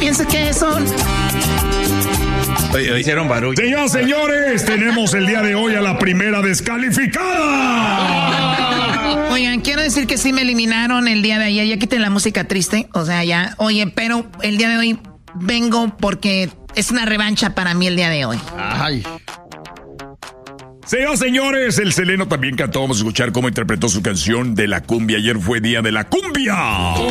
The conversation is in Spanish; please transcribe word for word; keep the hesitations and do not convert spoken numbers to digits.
piensa que son. Oye, oye, hicieron barullo. Señoras, señores, tenemos el día de hoy a la primera descalificada. Oigan, quiero decir que sí me eliminaron el día de ayer. Ya quité la música triste. O sea, ya. Oye, pero el día de hoy vengo porque es una revancha para mí el día de hoy. Ay. Señoras, señores, el Seleno también cantó. Vamos a escuchar cómo interpretó su canción de la cumbia. Ayer fue día de la cumbia.